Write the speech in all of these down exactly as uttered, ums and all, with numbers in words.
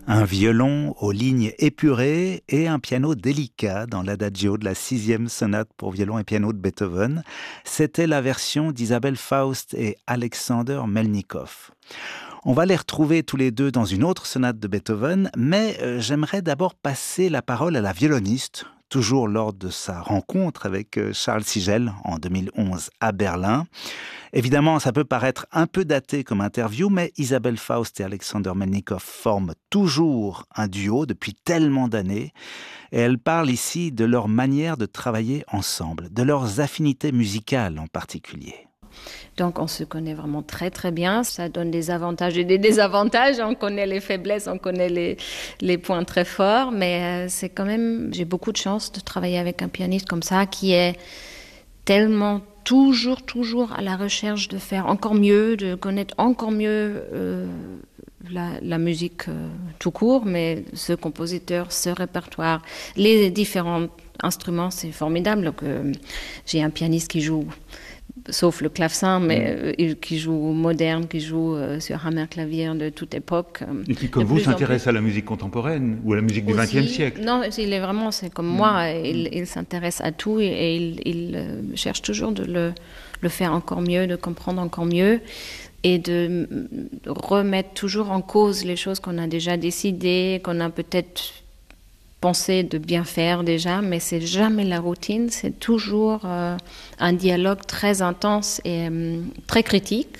Un violon aux lignes épurées et un piano délicat dans l'adagio de la sixième sonate pour violon et piano de Beethoven. C'était la version d'Isabelle Faust et Alexander Melnikov. On va les retrouver tous les deux dans une autre sonate de Beethoven, mais euh, j'aimerais d'abord passer la parole à la violoniste, toujours lors de sa rencontre avec euh, Charles Sigel en deux mille onze à Berlin. Évidemment, ça peut paraître un peu daté comme interview, mais Isabelle Faust et Alexander Melnikov forment toujours un duo depuis tellement d'années. Et elles parlent ici de leur manière de travailler ensemble, de leurs affinités musicales en particulier. Donc on se connaît vraiment très très bien, ça donne des avantages et des désavantages, on connaît les faiblesses, on connaît les, les points très forts, mais euh, c'est quand même, j'ai beaucoup de chance de travailler avec un pianiste comme ça qui est tellement toujours, toujours à la recherche de faire encore mieux, de connaître encore mieux euh, la, la musique euh, tout court, mais ce compositeur, ce répertoire, les différents instruments, c'est formidable. Donc, euh, j'ai un pianiste qui joue, sauf le clavecin, mais euh, qui joue moderne, qui joue euh, sur hammer-clavier de toute époque. Euh, Et qui, comme vous, s'intéresse à la musique contemporaine ou à la musique du vingtième siècle. Non, il est vraiment, c'est comme mmh. moi, il, il s'intéresse à tout et, et il, il euh, cherche toujours de le, le faire encore mieux, de comprendre encore mieux et de, de remettre toujours en cause les choses qu'on a déjà décidées, qu'on a peut-être penser de bien faire déjà, mais c'est jamais la routine, c'est toujours euh, un dialogue très intense et euh, très critique.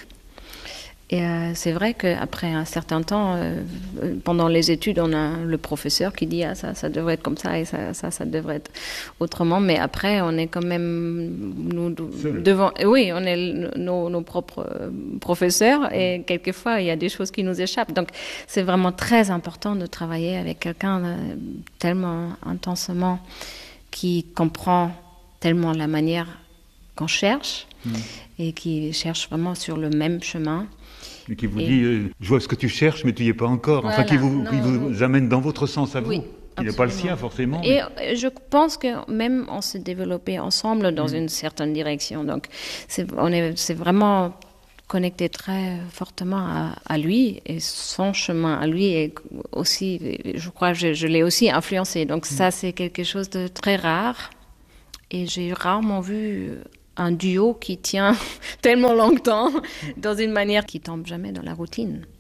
Et euh, c'est vrai qu'après un certain temps, euh, pendant les études, on a le professeur qui dit ah, ça, ça devrait être comme ça et ça, ça, ça devrait être autrement. Mais après, on est quand même nous devant. Oui, on est nos, nos propres professeurs et quelquefois il y a des choses qui nous échappent. Donc c'est vraiment très important de travailler avec quelqu'un tellement intensément qui comprend tellement la manière qu'on cherche mmh. et qui cherche vraiment sur le même chemin. Et qui vous et... dit, euh, je vois ce que tu cherches, mais tu n'y es pas encore. Voilà, enfin, qui vous, non, qui vous oui. amène dans votre sens à vous. Oui, qui n'est pas le sien, forcément. Et mais... je pense que même on s'est développé ensemble dans mmh. une certaine direction. Donc, c'est, on est, c'est vraiment connecté très fortement à, à lui et son chemin à lui. Et aussi, je crois que je, je l'ai aussi influencé. Donc, mmh. ça, c'est quelque chose de très rare. Et j'ai rarement vu un duo qui tient tellement longtemps dans une manière qui tombe jamais dans la routine.